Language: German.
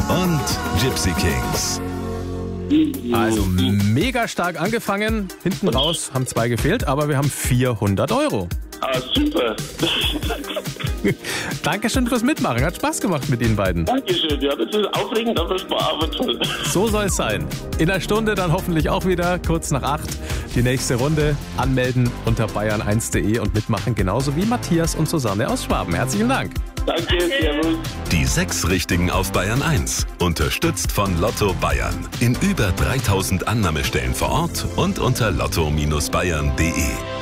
und Gypsy Kings. Also mega stark angefangen, hinten raus haben 2 gefehlt, aber wir haben 400 Euro. Ah, super. Dankeschön fürs Mitmachen, hat Spaß gemacht mit Ihnen beiden. Dankeschön, ja, das ist aufregend, aber toll. So soll es sein. In einer Stunde dann hoffentlich auch wieder, kurz nach 8, die nächste Runde. Anmelden unter bayern1.de und mitmachen, genauso wie Matthias und Susanne aus Schwaben. Herzlichen Dank. Danke, servus. Die 6 Richtigen auf Bayern 1. Unterstützt von Lotto Bayern. In über 3000 Annahmestellen vor Ort und unter lotto-bayern.de.